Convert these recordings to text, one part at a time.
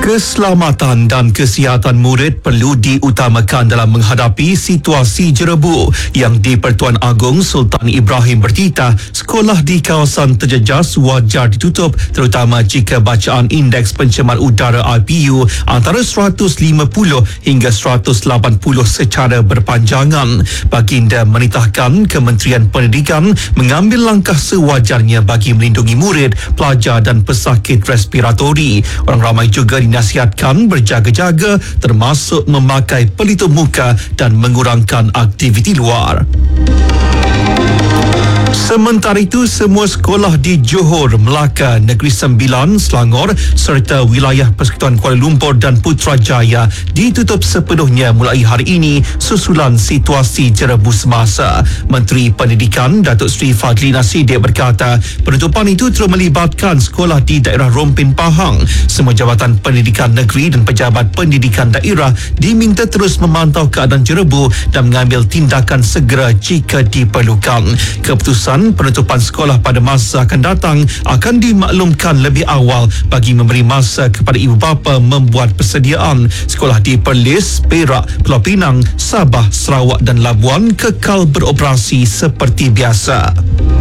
Keselamatan dan kesihatan murid perlu diutamakan dalam menghadapi situasi jerebu yang di-Pertuan Agong Sultan Ibrahim bertitah sekolah di kawasan terjejas wajar ditutup terutama jika bacaan indeks pencemaran udara IPU antara 150 hingga 180 secara berpanjangan. Baginda menitahkan Kementerian Pendidikan mengambil langkah sewajarnya bagi melindungi murid, pelajar dan pesakit respiratori. Orang ramai juga dinasihatkan berjaga-jaga termasuk memakai pelitup muka dan mengurangkan aktiviti luar. Sementara itu, semua sekolah di Johor, Melaka, Negeri Sembilan, Selangor serta wilayah Persekutuan Kuala Lumpur dan Putrajaya ditutup sepenuhnya mulai hari ini susulan situasi jerebu semasa. Menteri Pendidikan Datuk Seri Fadli Nasidik berkata penutupan itu terus melibatkan sekolah di daerah Rompin Pahang. Semua jabatan pendidikan negeri dan pejabat pendidikan daerah diminta terus memantau keadaan jerebu dan mengambil tindakan segera jika diperlukan. Keputusan penutupan sekolah pada masa akan datang akan dimaklumkan lebih awal bagi memberi masa kepada ibu bapa membuat persediaan. Sekolah di Perlis, Perak, Pulau Pinang, Sabah, Sarawak dan Labuan kekal beroperasi seperti biasa.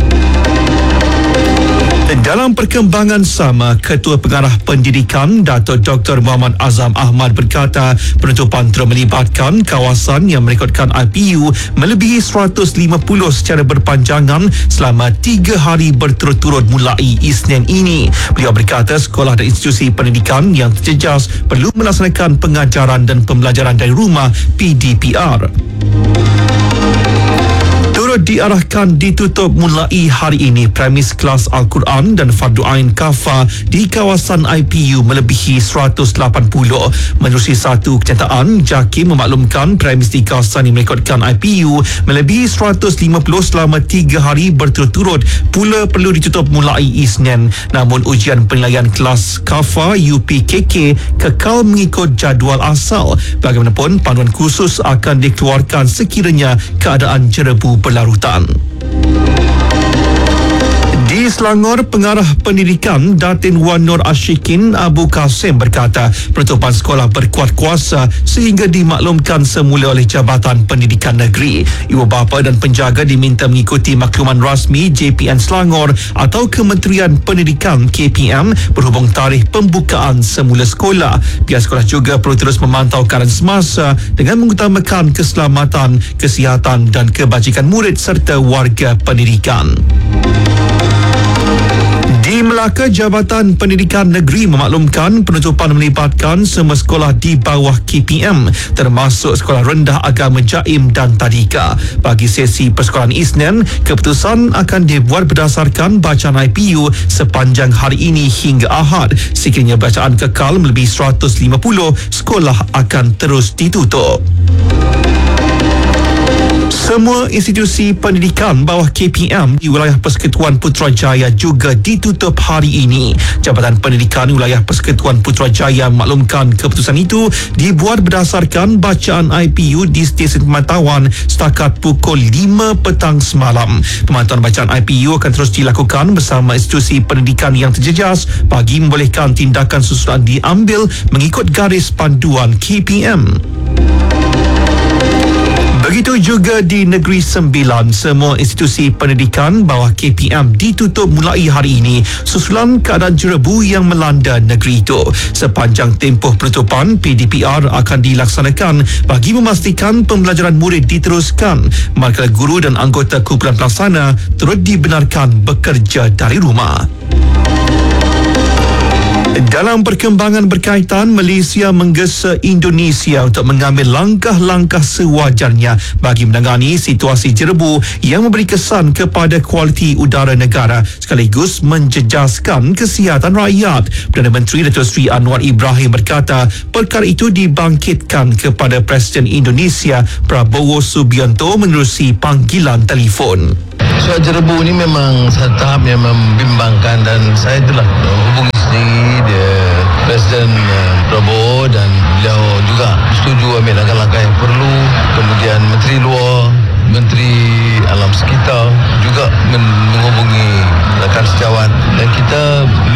Dalam perkembangan sama, Ketua Pengarah Pendidikan Datuk Dr. Muhammad Azam Ahmad berkata penutupan terus melibatkan kawasan yang merekodkan IPU melebihi 150 secara berpanjangan selama 3 hari berturut-turut mulai Isnin ini. Beliau berkata sekolah dan institusi pendidikan yang terjejas perlu melaksanakan pengajaran dan pembelajaran dari rumah PDPR. Diarahkan ditutup mulai hari ini premis kelas Al-Quran dan Fardu Ain Kafa di kawasan IPU melebihi 180. Menerusi satu kenyataan, JAKIM memaklumkan premis di kawasan yang merekodkan IPU melebihi 150 selama 3 hari berturut-turut pula perlu ditutup mulai Isnin. Namun ujian penilaian kelas Kafa UPKK kekal mengikut jadual asal. Bagaimanapun, panduan khusus akan dikeluarkan sekiranya keadaan jerebu berlarutan. Di Selangor, Pengarah Pendidikan Datin Wan Nur Ashikin Abu Kasim berkata penutupan sekolah berkuat kuasa sehingga dimaklumkan semula oleh Jabatan Pendidikan Negeri. Ibu bapa dan penjaga diminta mengikuti makluman rasmi JPN Selangor atau Kementerian Pendidikan KPM berhubung tarikh pembukaan semula sekolah. Pihak sekolah juga perlu terus memantau keadaan semasa dengan mengutamakan keselamatan, kesihatan dan kebajikan murid serta warga pendidikan. Di Melaka, Jabatan Pendidikan Negeri memaklumkan penutupan melibatkan semua sekolah di bawah KPM termasuk Sekolah Rendah Agama Jaim dan Tadika. Bagi sesi persekolahan Isnin, keputusan akan dibuat berdasarkan bacaan IPU sepanjang hari ini hingga Ahad. Sekiranya bacaan kekal melebihi 150, sekolah akan terus ditutup. Semua institusi pendidikan bawah KPM di wilayah Persekutuan Putrajaya juga ditutup hari ini. Jabatan Pendidikan Wilayah Persekutuan Putrajaya memaklumkan keputusan itu dibuat berdasarkan bacaan IPU di stesen pemantauan setakat pukul 5 petang semalam. Pemantauan bacaan IPU akan terus dilakukan bersama institusi pendidikan yang terjejas bagi membolehkan tindakan susulan diambil mengikut garis panduan KPM. Begitu juga di Negeri Sembilan, semua institusi pendidikan bawah KPM ditutup mulai hari ini susulan keadaan jerebu yang melanda negeri itu. Sepanjang tempoh penutupan, PDPR akan dilaksanakan bagi memastikan pembelajaran murid diteruskan, manakala guru dan anggota kumpulan pelaksana turut dibenarkan bekerja dari rumah. Dalam perkembangan berkaitan, Malaysia menggesa Indonesia untuk mengambil langkah-langkah sewajarnya bagi menangani situasi jerebu yang memberi kesan kepada kualiti udara negara sekaligus menjejaskan kesihatan rakyat. Perdana Menteri Datuk Seri Anwar Ibrahim berkata perkara itu dibangkitkan kepada Presiden Indonesia Prabowo Subianto menerusi panggilan telefon. Soal jerebu ni memang satu tahap yang membimbangkan dan saya telah hubungi sendiri dia Presiden Prabowo dan beliau juga setuju ambil langkah-langkah yang perlu. Kemudian Menteri Luar, Menteri Alam Sekitar juga menghubungi rakan sejawat dan kita menyatakan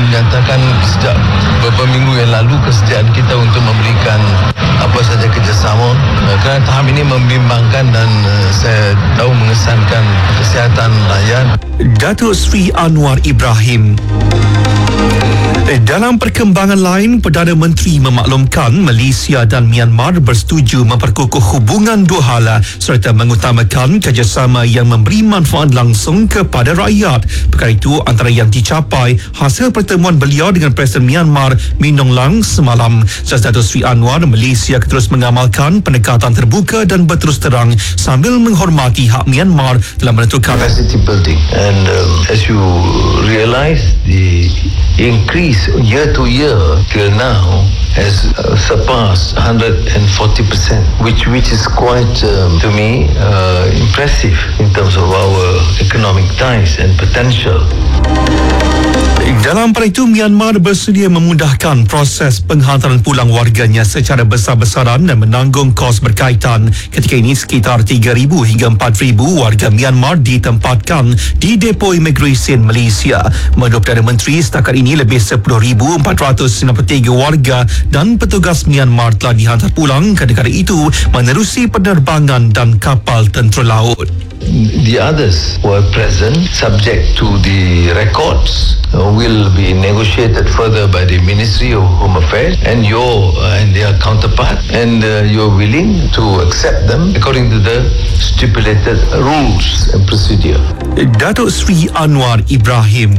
bahkan sejak beberapa minggu yang lalu kesediaan kita untuk memberikan apa saja kerjasama kerana tahap ini membimbangkan dan saya tahu mengesankan kesihatan rakyat. Datuk Seri Anwar Ibrahim. Dalam perkembangan lain, Perdana Menteri memaklumkan Malaysia dan Myanmar bersetuju memperkukuh hubungan dua hala serta mengutamakan kerjasama yang memberi manfaat langsung kepada rakyat. Perkara itu antara yang dicapai hasil pertemuan beliau dengan Presiden Myanmar Min Aung Hlaing semalam. Datuk Seri Anwar, Malaysia terus mengamalkan pendekatan terbuka dan berterus terang sambil menghormati hak Myanmar dalam menentukan Capacity building, and as you realize, the increase year to year till now has surpassed 140%, which is quite to me impressive in terms of our economic ties and potential. Dalam pada itu, Myanmar bersedia memudahkan proses penghantaran pulang warganya secara besar-besaran dan menanggung kos berkaitan. Ketika ini, sekitar 3,000 hingga 4,000 warga Myanmar ditempatkan di depo imigresen Malaysia. Menurut Perdana Menteri, setakat ini lebih 10,493 warga dan petugas Myanmar telah dihantar pulang ke negara itu menerusi penerbangan dan kapal tentera laut. The others who are present, subject to the records, will be negotiated further by the Ministry of Home Affairs and their counterpart, and you're willing to accept them according to the stipulated rules and procedure. Datuk Seri Anwar Ibrahim.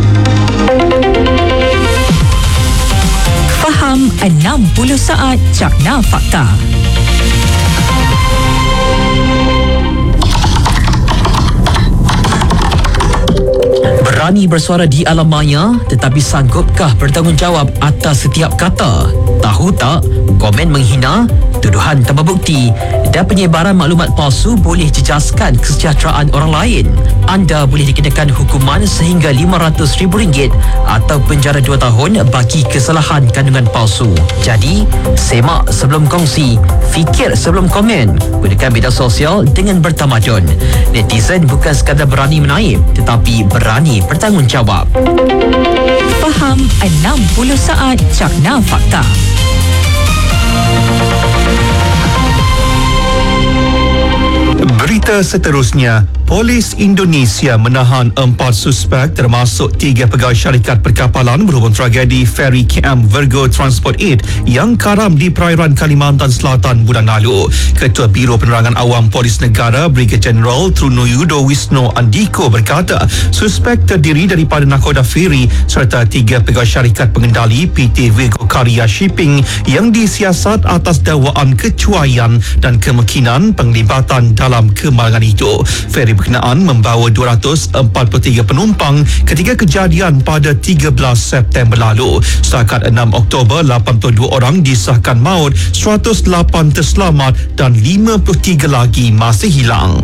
Faham 60 saat Cakna Fakta. Berani bersuara di alam maya, tetapi sanggupkah bertanggungjawab atas setiap kata? Tahu tak, komen menghina, tuduhan tanpa bukti dan penyebaran maklumat palsu boleh jejaskan kesejahteraan orang lain. Anda boleh dikenakan hukuman sehingga RM500,000 atau penjara 2 tahun bagi kesalahan kandungan palsu. Jadi, semak sebelum kongsi, fikir sebelum komen. Gunakan media sosial dengan bertamadun. Netizen bukan sekadar berani menaip, tetapi berani bertanggungjawab. Faham 60 saat Cakna Fakta. Berita seterusnya, Polis Indonesia menahan 4 suspek termasuk 3 pegawai syarikat perkapalan berhubung tragedi feri KM Virgo Transport 8 yang karam di perairan Kalimantan Selatan bulan lalu. Ketua Biro Penerangan Awam Polis Negara Brigadier Jeneral Trunuyudo Wisno Andiko berkata, suspek terdiri daripada nakoda feri serta 3 pegawai syarikat pengendali PT Virgo Karya Shipping yang disiasat atas dakwaan kecuaian dan kemungkinan penglibatan dalam kemalangan itu. Feri berkenaan membawa 243 penumpang ketika kejadian pada 13 September lalu. Setakat 6 Oktober, 82 orang disahkan maut, 108 terselamat dan 53 lagi masih hilang.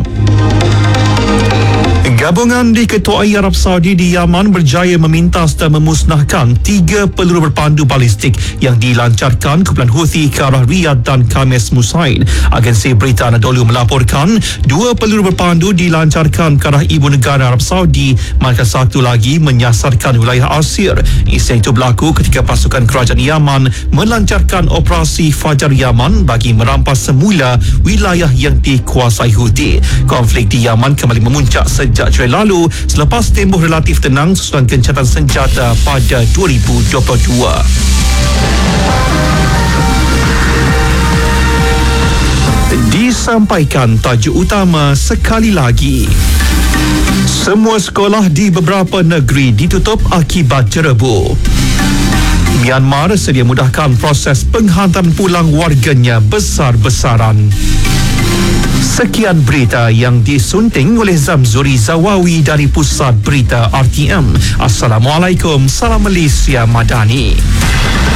Gabungan diketuai Arab Saudi di Yaman berjaya memintas dan memusnahkan 3 peluru berpandu balistik yang dilancarkan kumpulan Houthi ke arah Riyadh dan Khamis Musain. Agensi Berita Anadolu melaporkan 2 peluru berpandu dilancarkan ke arah ibu negara Arab Saudi, manakala satu lagi menyasarkan wilayah Asir. Insiden itu berlaku ketika pasukan kerajaan Yaman melancarkan operasi Fajar Yaman bagi merampas semula wilayah yang dikuasai Houthi. Konflik di Yaman kembali memuncak sejak Julai lalu selepas tempoh relatif tenang susulan gencatan senjata pada 2022. Disampaikan tajuk utama sekali lagi. Semua sekolah di beberapa negeri ditutup akibat jerebu. Myanmar sedia mudahkan proses penghantaran pulang warganya besar-besaran. Sekian berita yang disunting oleh Zamzuri Zawawi dari Pusat Berita RTM. Assalamualaikum, salam Malaysia Madani.